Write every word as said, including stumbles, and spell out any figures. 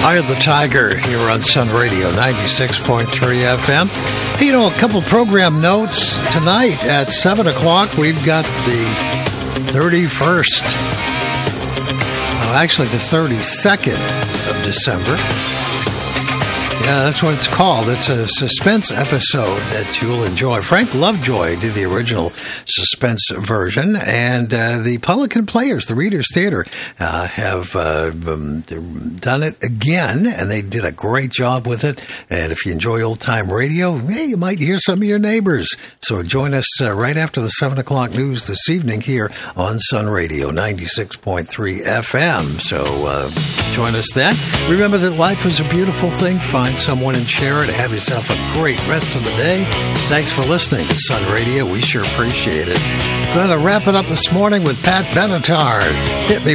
Eye of the Tiger here on Sun Radio, ninety-six point three F M. Hey, you know, a couple program notes. Tonight at seven o'clock, we've got the thirty-first, well, actually the thirty-second of December. Yeah, that's what it's called. It's a suspense episode that you'll enjoy. Frank Lovejoy did the original suspense version, and uh, the Pelican Players, the Readers Theater, uh, have uh, um, done it again, and they did a great job with it. And if you enjoy old-time radio, hey, you might hear some of your neighbors. So join us uh, right after the seven o'clock news this evening here on Sun Radio, ninety-six point three F M. So uh, join us then. Remember that life is a beautiful thing. Find someone and share it. Have yourself a great rest of the day. Thanks for listening to Sun Radio. We sure appreciate it. Going to wrap it up this morning with Pat Benatar. Hit me